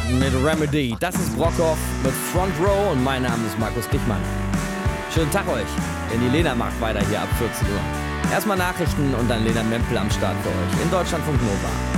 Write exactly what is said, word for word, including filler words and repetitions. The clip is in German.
mit Remedy. Das ist Brockhoff mit Front Row und mein Name ist Markus Dichmann. Schönen Tag euch, denn die Lena macht weiter hier ab vierzehn Uhr. Erstmal Nachrichten und dann Lena Mempel am Start für euch in Deutschlandfunk Nova.